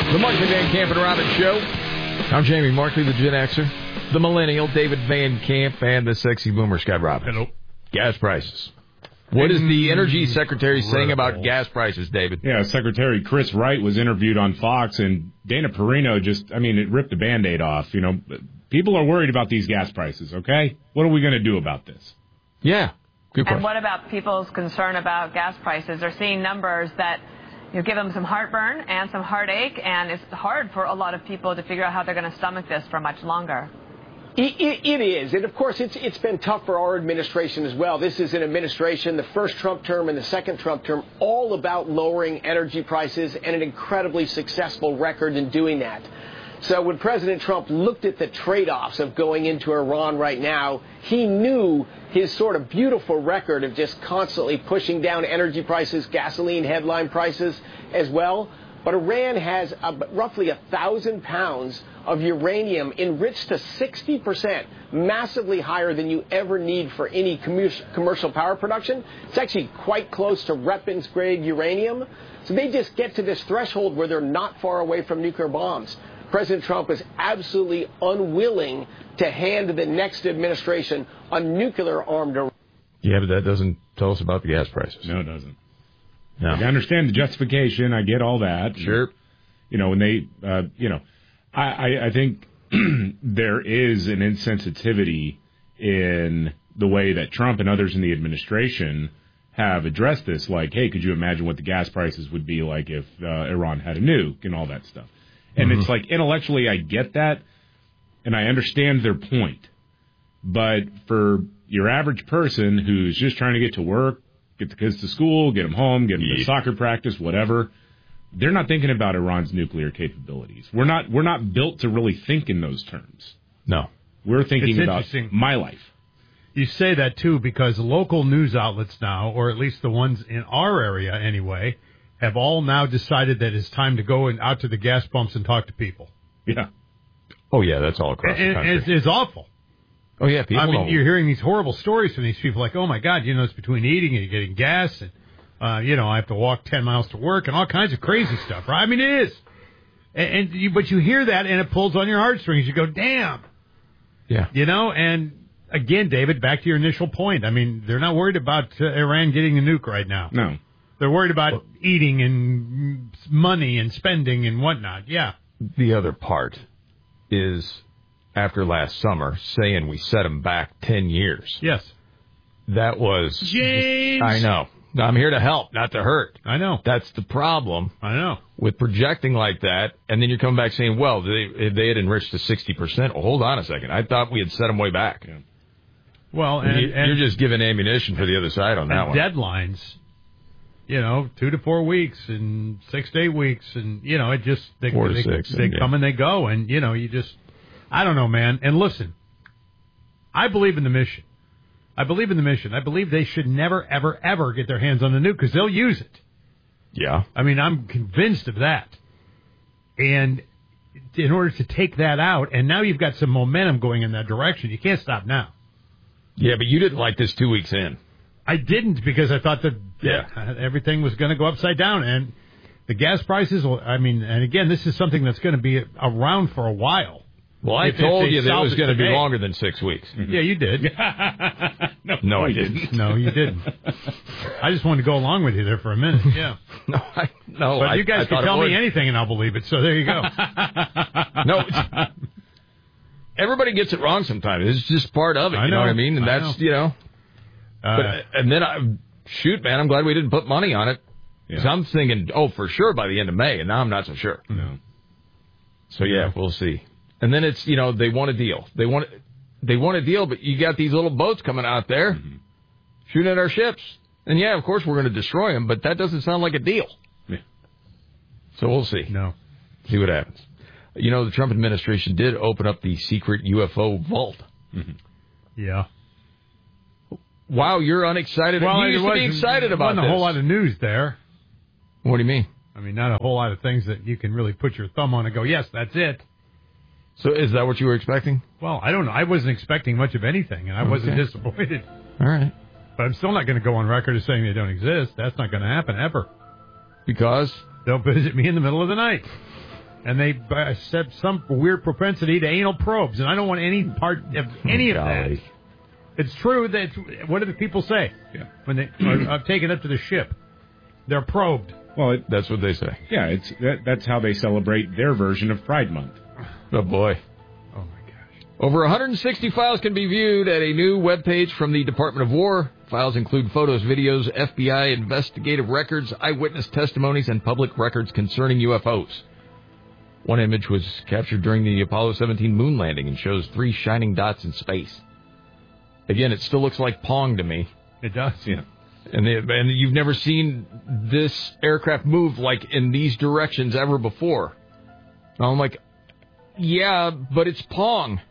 The Markley Van Camp and Robbins Show. I'm Jamie Markley, the Gen Xer, the Millennial, David Van Camp, and the Sexy Boomer, Scott Robbins. Hello. Gas prices. What is the Energy Secretary saying about gas prices, David? Yeah, Secretary Chris Wright was interviewed on Fox, and Dana Perino it ripped the Band-Aid off. You know, people are worried about these gas prices, okay? What are we going to do about this? Yeah, good question. And what about people's concern about gas prices? They're seeing numbers that give them some heartburn and some heartache, and it's hard for a lot of people to figure out how they're going to stomach this for much longer. It is. And, of course, it's been tough for our administration as well. This is an administration, the first Trump term and the second Trump term, all about lowering energy prices and an incredibly successful record in doing that. So when President Trump looked at the trade-offs of going into Iran right now, he knew his sort of beautiful record of just constantly pushing down energy prices, gasoline headline prices as well. But Iran has roughly 1,000 pounds of uranium enriched to 60%, massively higher than you ever need for any commercial power production. It's actually quite close to weapons-grade uranium. So they just get to this threshold where they're not far away from nuclear bombs. President Trump is absolutely unwilling to hand the next administration a nuclear-armed Iran. Yeah, but that doesn't tell us about the gas prices. No, it doesn't. No. I understand the justification. I get all that. Sure. You know, when they, I think there is an insensitivity in the way that Trump and others in the administration have addressed this. Like, hey, could you imagine what the gas prices would be like if Iran had a nuke and all that stuff? And it's like, intellectually, I get that, and I understand their point. But for your average person who's just trying to get to work, get the kids to school, get them home, get them to soccer practice, whatever, they're not thinking about Iran's nuclear capabilities. We're not built to really think in those terms. No. We're thinking about my life. You say that, too, because local news outlets now, or at least the ones in our area anyway, have all now decided that it's time to go out to the gas pumps and talk to people. Yeah. Oh, yeah, that's all across the country. It's awful. Oh, yeah, people don't. You're hearing these horrible stories from these people like, oh, my God, it's between eating and getting gas, and, I have to walk 10 miles to work, and all kinds of crazy stuff, right? I mean, it is. But you hear that, and it pulls on your heartstrings. You go, damn. Yeah. And, again, David, back to your initial point. I mean, they're not worried about Iran getting a nuke right now. No. They're worried about eating and money and spending and whatnot. Yeah. The other part is, after last summer, saying we set them back 10 years. Yes. That was... James! I know. I'm here to help, not to hurt. I know. That's the problem. I know. With projecting like that, and then you come back saying, well, they had enriched to 60%. Well, hold on a second. I thought we had set them way back. Yeah. Well, and you're just giving ammunition for the other side on that one. Deadlines... 2 to 4 weeks and 6 to 8 weeks, and it just they 4 to 6. They come and they go, and you just I don't know, man. And listen, I believe in the mission. I believe they should never, ever, ever get their hands on the nuke because they'll use it. Yeah. I mean, I'm convinced of that. And in order to take that out, and now you've got some momentum going in that direction. You can't stop now. Yeah, but you didn't like this 2 weeks in. I didn't because I thought that everything was going to go upside down. And the gas prices, and again, this is something that's going to be around for a while. Well, I told you that it was going to be longer than 6 weeks. Mm-hmm. Yeah, you did. No, I didn't. No, you didn't. I just wanted to go along with you there for a minute. Yeah. But you guys can tell me anything and I'll believe it. So there you go. No. Everybody gets it wrong sometimes. It's just part of it. You know what I mean? And that's, and then, man, I'm glad we didn't put money on it. Because I'm thinking, for sure by the end of May, and now I'm not so sure. No. So, we'll see. And then it's, they want a deal. They want a deal, but you got these little boats coming out there shooting at our ships. And, of course, we're going to destroy them, but that doesn't sound like a deal. Yeah. So we'll see. No. See what happens. The Trump administration did open up the secret UFO vault. Mm-hmm. Yeah. Wow, you're unexcited. Well, you used to be excited about this. There wasn't a whole lot of news there. What do you mean? I mean, not a whole lot of things that you can really put your thumb on and go, yes, that's it. So is that what you were expecting? Well, I don't know. I wasn't expecting much of anything, and I wasn't disappointed. All right. But I'm still not going to go on record as saying they don't exist. That's not going to happen ever. Because? They'll visit me in the middle of the night. And they said some weird propensity to anal probes, and I don't want any part of any of that. It's true that, what do the people say when they are taken up to the ship? They're probed. Well, that's what they say. Yeah, that's how they celebrate their version of Pride Month. Oh, boy. Oh, my gosh. Over 160 files can be viewed at a new webpage from the Department of War. Files include photos, videos, FBI investigative records, eyewitness testimonies, and public records concerning UFOs. One image was captured during the Apollo 17 moon landing and shows 3 shining dots in space. Again, it still looks like Pong to me. It does, yeah. And you've never seen this aircraft move like in these directions ever before. And I'm like, yeah, but it's Pong.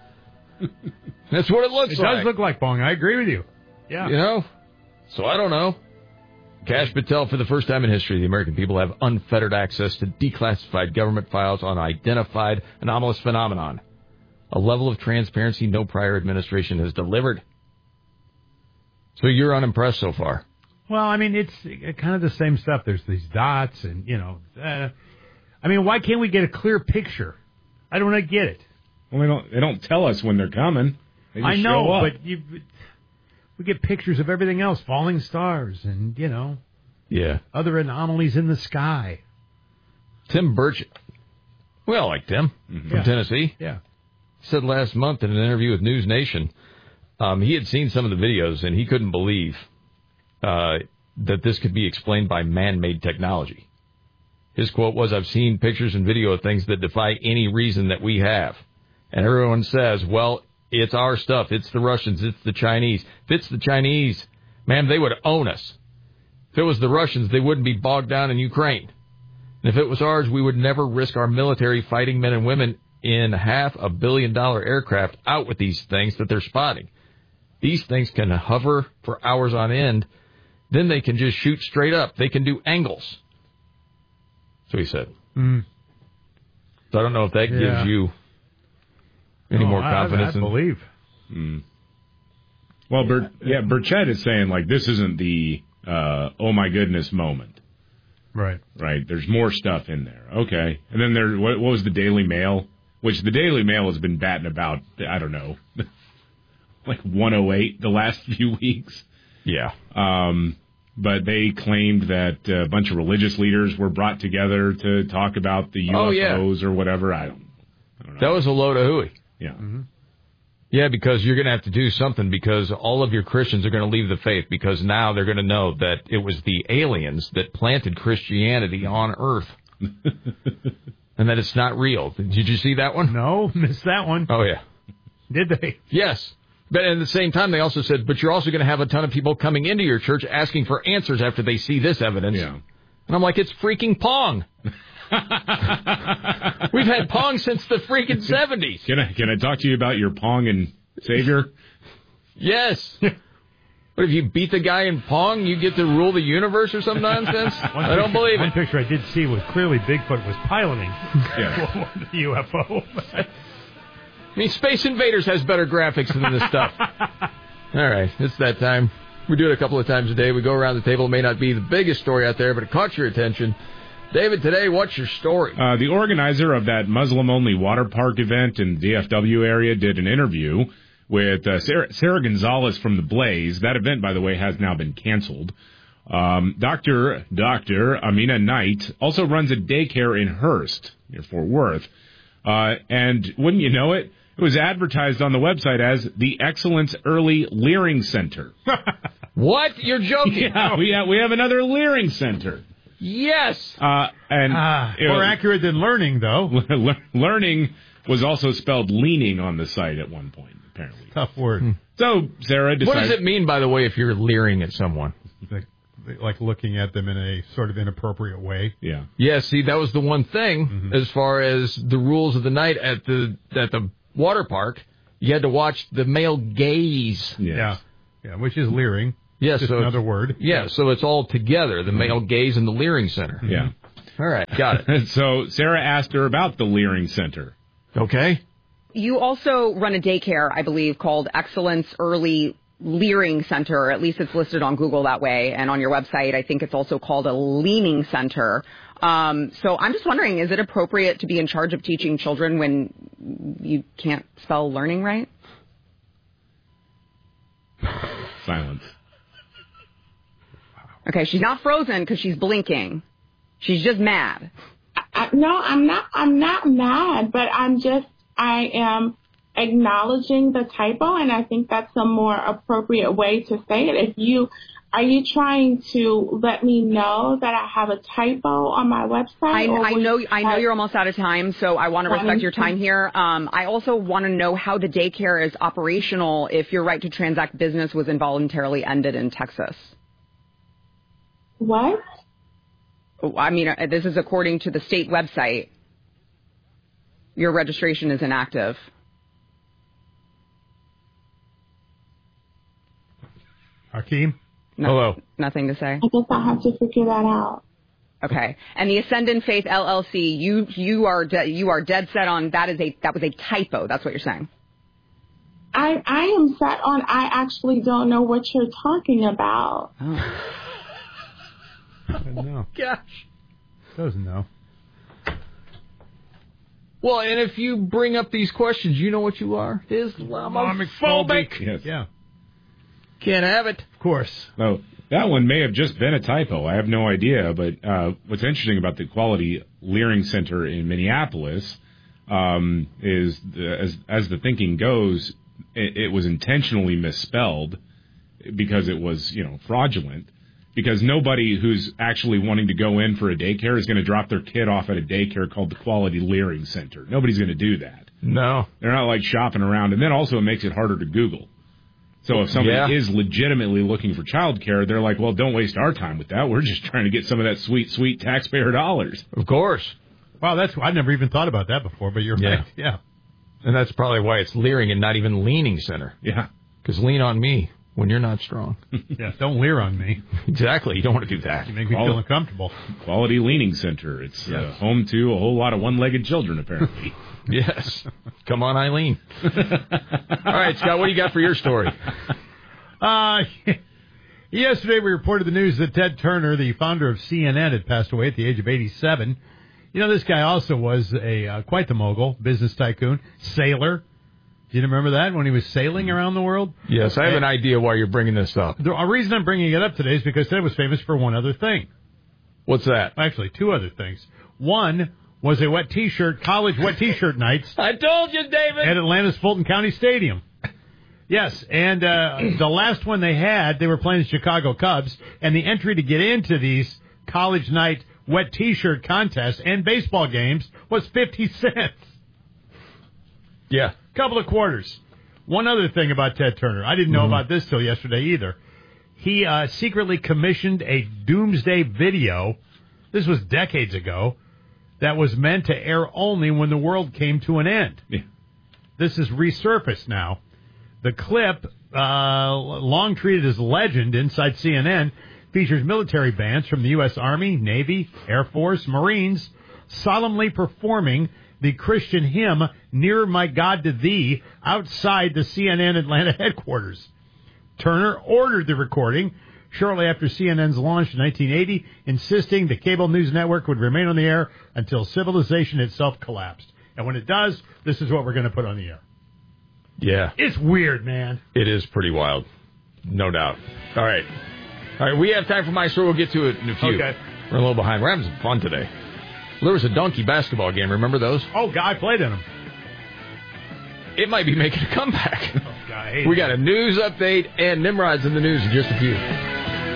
That's what it looks like. It does look like Pong. I agree with you. Yeah. You know? So I don't know. Kash Patel, for the first time in history, the American people have unfettered access to declassified government files on identified anomalous phenomenon. A level of transparency no prior administration has delivered. So you're unimpressed so far? Well, I mean, it's kind of the same stuff. There's these dots and, I mean, why can't we get a clear picture? I don't get it. Well, they don't tell us when they're coming. They just I know, show up. but we get pictures of everything else, falling stars and, other anomalies in the sky. Tim Birch, we all like Tim from Tennessee. Yeah. Said last month in an interview with News Nation, he had seen some of the videos and he couldn't believe that this could be explained by man-made technology. His quote was, "I've seen pictures and video of things that defy any reason that we have." And everyone says, well, it's our stuff. It's the Russians. It's the Chinese. If it's the Chinese, man, they would own us. If it was the Russians, they wouldn't be bogged down in Ukraine. And if it was ours, we would never risk our military fighting men and women in $500 million aircraft out with these things that they're spotting. These things can hover for hours on end. Then they can just shoot straight up. They can do angles. So he said. So I don't know if that gives you any more confidence. I believe. Well, Burchett is saying, like, this isn't the oh my goodness moment. Right. There's more stuff in there. Okay. And then what was the Daily Mail? Which the Daily Mail has been batting about, I don't know, like 108 the last few weeks. Yeah. But they claimed that a bunch of religious leaders were brought together to talk about the UFOs or whatever. I don't know. That was a load of hooey. Yeah. Mm-hmm. Yeah, because you're going to have to do something because all of your Christians are going to leave the faith because now they're going to know that it was the aliens that planted Christianity on Earth. And that it's not real. Did you see that one? No, missed that one. Oh, yeah. Did they? Yes. But at the same time, they also said, but you're also going to have a ton of people coming into your church asking for answers after they see this evidence. Yeah. And I'm like, it's freaking Pong. We've had Pong since the freaking 70s. Can I talk to you about your Pong and Savior? Yes. What, if you beat the guy in Pong, you get to rule the universe or some nonsense? I don't believe it. One picture I did see was clearly Bigfoot was piloting the UFO. I mean, Space Invaders has better graphics than this stuff. All right, it's that time. We do it a couple of times a day. We go around the table. It may not be the biggest story out there, but it caught your attention. David, today, what's your story? The organizer of that Muslim-only water park event in the DFW area did an interview with Sarah Gonzalez from The Blaze. That event, by the way, has now been canceled. Dr. Amina Knight also runs a daycare in Hearst, near Fort Worth. And wouldn't you know it, it was advertised on the website as the Excellence Early Leering Center. What? You're joking? Yeah, we have another Leering Center. Yes. More accurate than learning, though. Learning was also spelled leaning on the site at one point, apparently. Tough word. So Sarah decided... What does it mean, by the way, if you're leering at someone? Like looking at them in a sort of inappropriate way. Yeah. Yeah, see, that was the one thing as far as the rules of the night at the water park. You had to watch the male gaze. Yes. Yeah, which is leering. Yes, just another word. Yeah, so it's all together, the male gaze and the leering center. Yeah. All right, got it. So Sarah asked her about the Leering Center. Okay. You also run a daycare, I believe, called Excellence Early Leering Center, or at least it's listed on Google that way, and on your website I think it's also called a leaning center. So I'm just wondering, is it appropriate to be in charge of teaching children when you can't spell learning right? Silence. Okay, she's not frozen because she's blinking. She's just mad. No, I'm not. I'm not mad, but I am acknowledging the typo, and I think that's a more appropriate way to say it. Are you trying to let me know that I have a typo on my website? I know you're almost out of time, so I want to respect your time here. I also want to know how the daycare is operational if your right to transact business was involuntarily ended in Texas. What? I mean, this is according to the state website. Your registration is inactive. Hakeem? Hello. Nothing to say? I guess I'll have to figure that out. Okay. And the Ascendant Faith LLC, you are dead set on that was a typo. That's what you're saying. I am set on I actually don't know what you're talking about. Oh. No. Gosh. Doesn't know. Well, and if you bring up these questions, you know what you are? Islamophobic. Yes. Yeah. Can't have it. Of course. No, that one may have just been a typo. I have no idea. But what's interesting about the Quality Learning Center in Minneapolis is, as the thinking goes, it was intentionally misspelled because it was, fraudulent. Because nobody who's actually wanting to go in for a daycare is going to drop their kid off at a daycare called the Quality Learning Center. Nobody's going to do that. No. They're not like shopping around. And then also it makes it harder to Google. So if somebody is legitimately looking for childcare, they're like, well, don't waste our time with that. We're just trying to get some of that sweet, sweet taxpayer dollars. Of course. Wow, I've never even thought about that before, but you're right. Yeah. And that's probably why it's Leering and not even Leaning Center. Yeah. Because lean on me when you're not strong. Yeah, don't leer on me. Exactly. You don't want to do that. You make me feel uncomfortable. Quality Leaning Center. It's home to a whole lot of one-legged children, apparently. Yes. Come on, Eileen. All right, Scott, what do you got for your story? Yesterday we reported the news that Ted Turner, the founder of CNN, had passed away at the age of 87. This guy also was quite the mogul, business tycoon, sailor. Do you remember that, when he was sailing around the world? Yes, I have an idea why you're bringing this up. The reason I'm bringing it up today is because Ted was famous for one other thing. What's that? Actually, two other things. One was a college wet T-shirt nights. I told you, David! At Atlanta's Fulton County Stadium. Yes, and the last one they were playing the Chicago Cubs, and the entry to get into these college night wet T-shirt contests and baseball games was 50 cents. Yeah. Couple of quarters. One other thing about Ted Turner. I didn't know about this till yesterday either. He secretly commissioned a doomsday video. This was decades ago. That was meant to air only when the world came to an end. Yeah. This is resurfaced now. The clip, long treated as legend inside CNN, features military bands from the U.S. Army, Navy, Air Force, Marines, solemnly performing the Christian hymn, Nearer My God to Thee, outside the CNN Atlanta headquarters. Turner ordered the recording shortly after CNN's launch in 1980, insisting the cable news network would remain on the air until civilization itself collapsed. And when it does, this is what we're going to put on the air. Yeah. It's weird, man. It is pretty wild. No doubt. All right, we have time for my story. We'll get to it in a few. Okay. We're a little behind. We're having some fun today. There was a donkey basketball game. Remember those? Oh, God, I played in them. It might be making a comeback. Oh, God, I hate We got a news update and Nimrod's in the news in just a few.